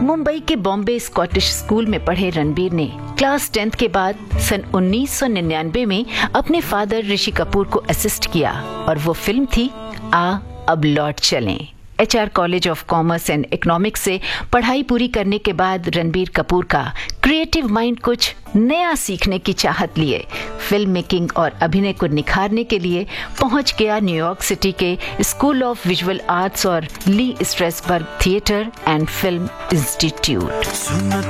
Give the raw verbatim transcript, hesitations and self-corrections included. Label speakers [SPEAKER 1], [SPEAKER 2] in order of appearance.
[SPEAKER 1] मुंबई के Bombay Scottish school में पढ़े रणबीर ने क्लास टेंथ के बाद सन उन्नीस सौ निन्यानवे में अपने फादर ऋषि कपूर को असिस्ट किया और वो फिल्म थी आ अब लौट चलें। H R college of commerce and economics से पढ़ाई पूरी करने के बाद रणबीर कपूर का क्रिएटिव माइंड कुछ नया सीखने की चाहत लिए फिल्म मेकिंग और अभिनय को निखारने के लिए पहुंच गया न्यूयॉर्क सिटी के स्कूल ऑफ विजुअल आर्ट्स और ली Strasberg theatre and film institute.